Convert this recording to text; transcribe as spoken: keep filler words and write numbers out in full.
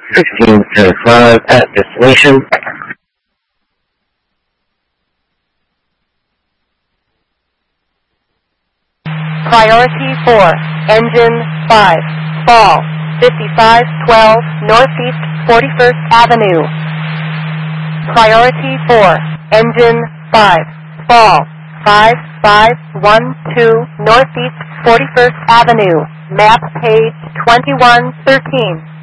sixteen seventy-five at destination. Priority four, engine five, fall, fifty-five twelve Northeast forty-first Avenue. Priority four, engine five, fall, five five one two Northeast forty-first Avenue, map page twenty-one thirteen.